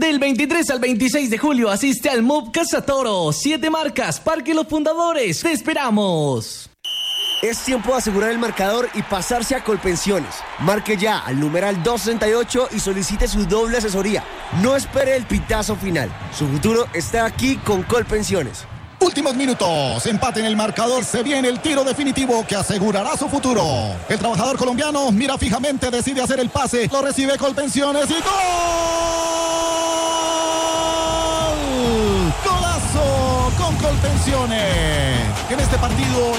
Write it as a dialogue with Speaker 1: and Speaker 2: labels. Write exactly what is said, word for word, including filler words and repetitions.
Speaker 1: Del veintitrés al veintiséis de julio asiste al M U B Casa Toro. Siete marcas, Parque Los Fundadores. ¡Te esperamos!
Speaker 2: Es tiempo de asegurar el marcador y pasarse a Colpensiones. Marque ya al numeral doscientos sesenta y ocho y solicite su doble asesoría. No espere el pitazo final. Su futuro está aquí con Colpensiones.
Speaker 3: Últimos minutos, empate en el marcador, se viene el tiro definitivo que asegurará su futuro. El trabajador colombiano mira fijamente, decide hacer el pase, lo recibe Colpensiones y ¡gol! ¡Golazo con Colpensiones! En este partido